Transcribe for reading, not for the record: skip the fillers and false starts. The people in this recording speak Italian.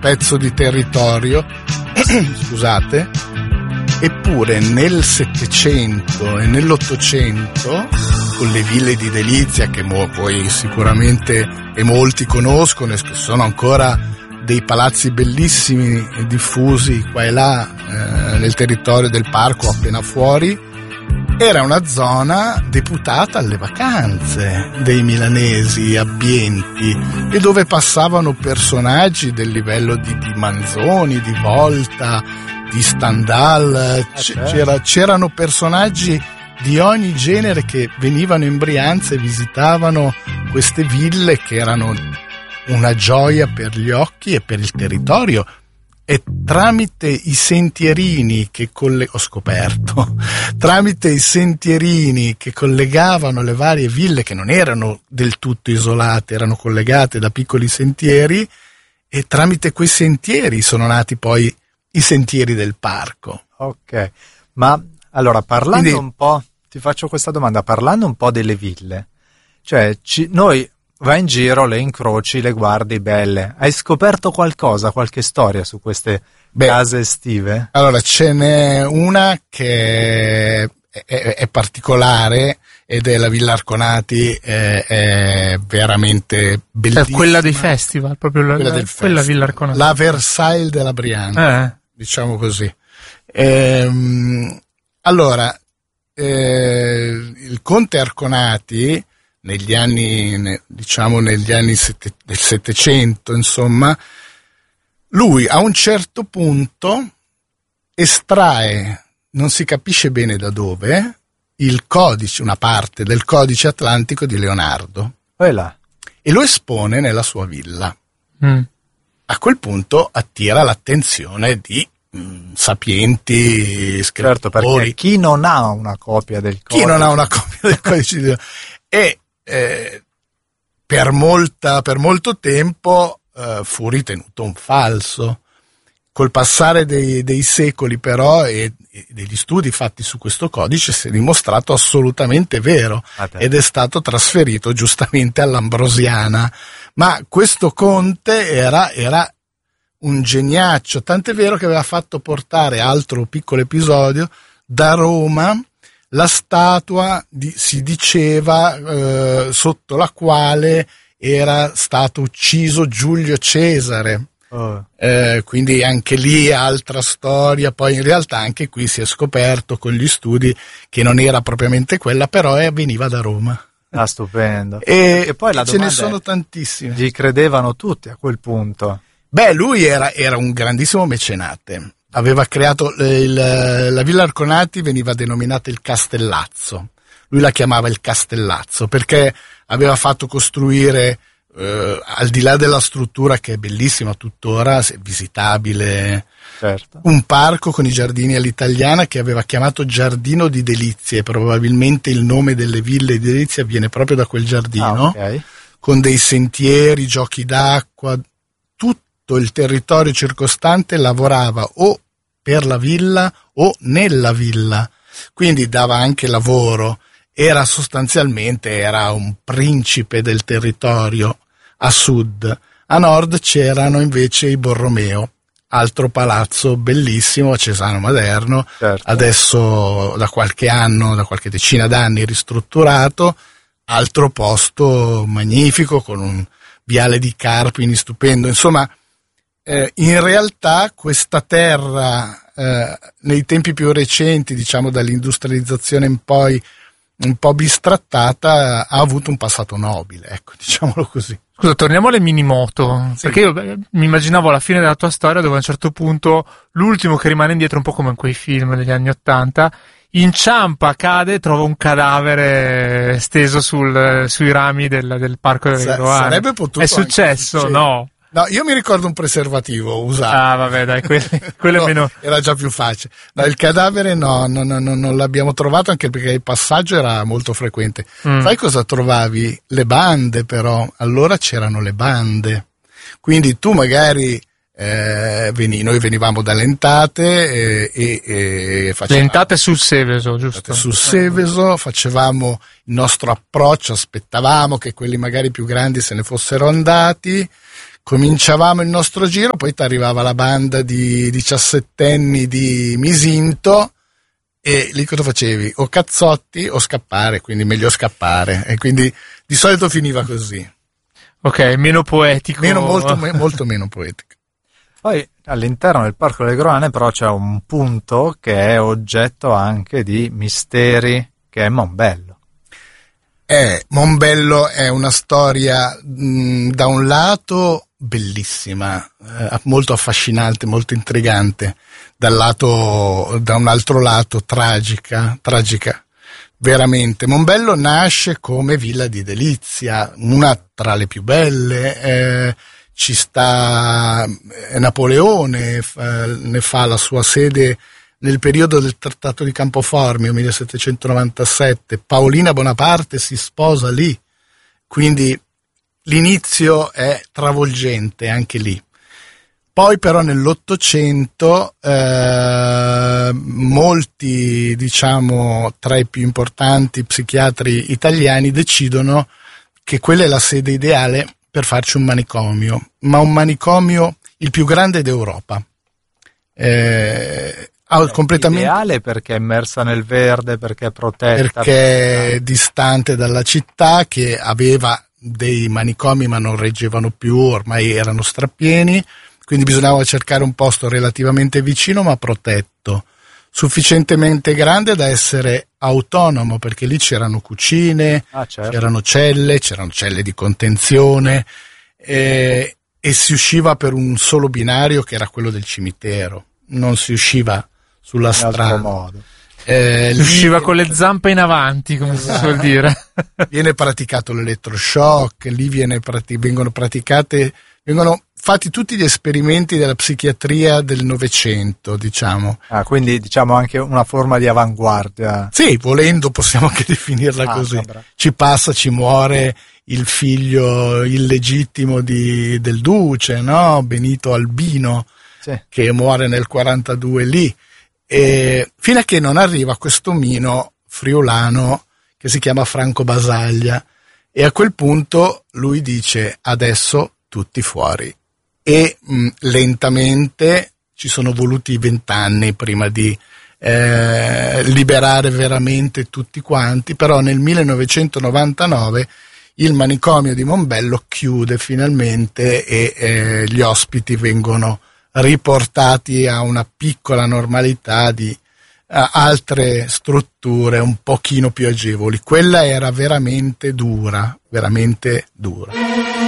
pezzo di territorio, scusate, eppure nel Settecento e nell'Ottocento, con le ville di Delizia che voi sicuramente e molti conoscono e che sono ancora dei palazzi bellissimi diffusi qua e là nel territorio del parco appena fuori, era una zona deputata alle vacanze dei milanesi abbienti e dove passavano personaggi del livello di Manzoni, di Volta, di Stendhal, c'erano personaggi di ogni genere che venivano in Brianza e visitavano queste ville che erano una gioia per gli occhi e per il territorio. E tramite i sentierini che tramite i sentierini che collegavano le varie ville, che non erano del tutto isolate, erano collegate da piccoli sentieri, e tramite quei sentieri sono nati poi i sentieri del parco. Ok, ma allora parlando un po', ti faccio questa domanda, parlando un po' delle ville, cioè noi vai in giro, le incroci, le guardi belle. Hai scoperto qualcosa, qualche storia su queste case estive? Allora, ce n'è una che è particolare ed è la Villa Arconati, è veramente bellissima. Quella dei festival, proprio quella Villa Arconati. La Versailles della Brianza, diciamo così. Allora, il conte Arconati negli anni del Settecento, insomma, lui a un certo punto estrae, non si capisce bene da dove, il codice, una parte del codice atlantico di Leonardo, e lo espone nella sua villa. A quel punto attira l'attenzione di sapienti scrittori. Certo, perché chi non ha una copia del codice? Chi non ha una copia del codice di Leonardo? E per molto tempo fu ritenuto un falso. Col passare dei secoli però e degli studi fatti su questo codice si è dimostrato assolutamente vero ed è stato trasferito giustamente all'Ambrosiana. Ma questo conte era un geniaccio, tant'è vero che aveva fatto portare, altro piccolo episodio, da Roma la statua si diceva sotto la quale era stato ucciso Giulio Cesare. Quindi anche lì altra storia. Poi in realtà anche qui si è scoperto con gli studi che non era propriamente quella, però veniva da Roma. Ah, stupendo. E poi ce ne sono tantissime. Gli credevano tutti a quel punto. Beh, lui era un grandissimo mecenate. Aveva creato la Villa Arconati, veniva denominata il Castellazzo. Lui la chiamava il Castellazzo perché aveva fatto costruire, al di là della struttura che è bellissima tuttora, visitabile, certo, un parco con i giardini all'italiana che aveva chiamato Giardino di Delizie. Probabilmente il nome delle ville di Delizia viene proprio da quel giardino, con dei sentieri, giochi d'acqua. Tutto il territorio circostante lavorava o per la villa o nella villa, quindi dava anche lavoro. Era un principe del territorio a sud. A nord c'erano invece i Borromeo, altro palazzo bellissimo a Cesano Maderno, certo, adesso da qualche decina d'anni ristrutturato, altro posto magnifico con un viale di Carpini stupendo. Insomma, in realtà questa terra nei tempi più recenti, diciamo dall'industrializzazione in poi, un po' bistrattata, ha avuto un passato nobile, ecco, diciamolo così. Scusa, torniamo alle minimoto, perché io mi immaginavo alla fine della tua storia dove a un certo punto l'ultimo che rimane indietro, un po' come in quei film degli anni '80, inciampa, cade, trova un cadavere steso sui rami del parco delle Iroane. Sarebbe potuto. È successo, no? No, io mi ricordo un preservativo usato. Ah, vabbè, dai, quello no, è meno. Era già più facile. No, il cadavere non l'abbiamo trovato, anche perché il passaggio era molto frequente. Sai cosa trovavi? Le bande, però. Allora c'erano le bande. Quindi tu magari noi venivamo da Lentate e facevamo. Lentate sul Seveso, giusto? Sul Seveso facevamo il nostro approccio, aspettavamo che quelli magari più grandi se ne fossero andati. cominciavamo il nostro giro, poi ti arrivava la banda di 17enni di Misinto e lì cosa facevi? O cazzotti o scappare, quindi meglio scappare, e quindi di solito finiva così. Ok, meno poetico. Molto meno poetico. Poi all'interno del Parco delle Groane però c'è un punto che è oggetto anche di misteri, che è Mombello. Mombello è una storia da un lato bellissima, molto affascinante, molto intrigante, da un altro lato tragica veramente. Mombello nasce come villa di delizia, una tra le più belle, ci sta Napoleone, ne fa la sua sede nel periodo del Trattato di Campoformio, 1797, Paolina Bonaparte si sposa lì, quindi l'inizio è travolgente anche lì. Poi però nell'Ottocento molti, diciamo, tra i più importanti psichiatri italiani decidono che quella è la sede ideale per farci un manicomio, ma un manicomio il più grande d'Europa. Completamente ideale perché è immersa nel verde, perché è protetta, perché è distante dalla città, che aveva dei manicomi ma non reggevano più, ormai erano strapieni, quindi bisognava cercare un posto relativamente vicino ma protetto, sufficientemente grande da essere autonomo, perché lì c'erano cucine, certo. c'erano celle di contenzione, e si usciva per un solo binario che era quello del cimitero, non si usciva sulla strada. Modo. Si usciva con le zampe in avanti, come si suol dire. Viene praticato l'elettroshock, lì vengono fatti tutti gli esperimenti della psichiatria del Novecento, diciamo. Quindi diciamo anche una forma di avanguardia. Sì, volendo possiamo anche definirla così. Ci muore il figlio illegittimo del duce, no? Benito Albino, sì, che muore nel 42 lì. E fino a che non arriva questo mino friulano che si chiama Franco Basaglia, e a quel punto lui dice: adesso tutti fuori. E lentamente, ci sono voluti 20 anni prima di liberare veramente tutti quanti, però nel 1999 il manicomio di Mombello chiude finalmente e gli ospiti vengono riportati a una piccola normalità di altre strutture un pochino più agevoli. Quella era veramente dura, veramente dura.